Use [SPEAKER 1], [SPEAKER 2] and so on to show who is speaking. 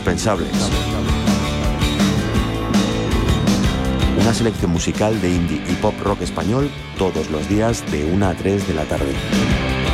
[SPEAKER 1] indispensables. Una selección musical de indie y pop rock español todos los días de 1 a 3 de la tarde.